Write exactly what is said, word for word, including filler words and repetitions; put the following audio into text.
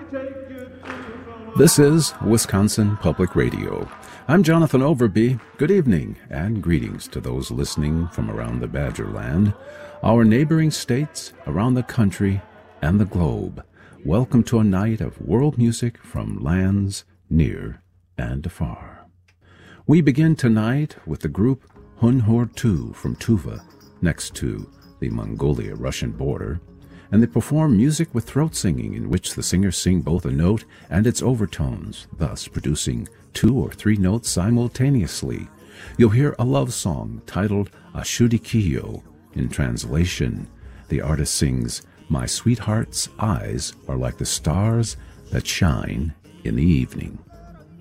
This is Wisconsin Public Radio. I'm Jonathan Overby. Good evening and greetings to those listening from around the Badgerland, our neighboring states, around the country, and the globe. Welcome to a night of world music from lands near and afar. We begin tonight with the group Hunhor two from Tuva, next to the Mongolia-Russian border, and they perform music with throat singing in which the singers sing both a note and its overtones, thus producing two or three notes simultaneously. You'll hear a love song titled Ashudikiyo. In translation, the artist sings, "My sweetheart's eyes are like the stars that shine in the evening."